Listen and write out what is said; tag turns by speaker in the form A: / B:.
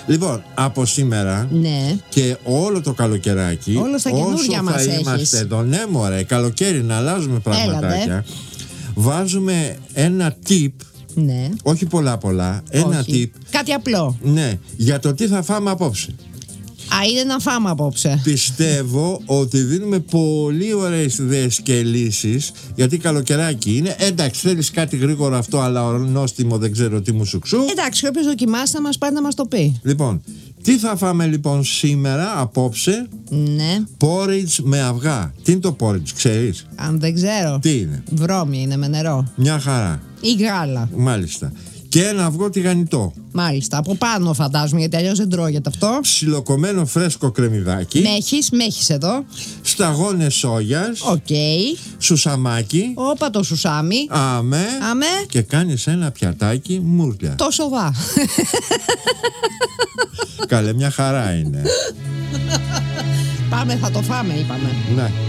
A: Λοιπόν, από σήμερα και όλο το καλοκαιράκι,
B: όλο στα καινούργια μας
A: όσο θα είμαστε εδώ, ναι μωρέ, καλοκαίρι να αλλάζουμε πραγματάκια, βάζουμε ένα tip.
B: Ναι.
A: Όχι πολλά, ένα tip.
B: Κάτι απλό.
A: Ναι, για το τι θα φάμε απόψε.
B: Είναι να φάμε απόψε.
A: Πιστεύω ότι δίνουμε πολύ ωραίες ιδέες και λύσεις, γιατί καλοκαιράκι είναι. Εντάξει, θέλεις κάτι γρήγορο αυτό, αλλά νόστιμο δεν ξέρω τι μου σουξού.
B: Εντάξει, όποιος δοκιμάσει θα μας πάρει να μας το πει.
A: Λοιπόν, τι θα φάμε λοιπόν σήμερα, απόψε?
B: Ναι.
A: Porridge με αυγά. Τι είναι το porridge, ξέρεις?
B: Αν δεν ξέρω.
A: Τι είναι?
B: Βρώμη είναι με νερό.
A: Μια χαρά.
B: Ή γάλα.
A: Μάλιστα. Και ένα αυγό τηγανιτό.
B: Μάλιστα. Από πάνω φαντάζομαι, γιατί αλλιώς δεν τρώγεται αυτό.
A: Ψιλοκομμένο φρέσκο κρεμμυδάκι.
B: Μέχεις εδώ.
A: Σταγόνες σόγιας.
B: Οκ.
A: Σουσαμάκι.
B: Όπα το σουσάμι.
A: Αμέ. Και κάνεις ένα πιατάκι μουρλια.
B: Το σοβά.
A: Καλέ, μια χαρά είναι.
B: Πάμε, θα το φάμε, είπαμε.
A: Ναι.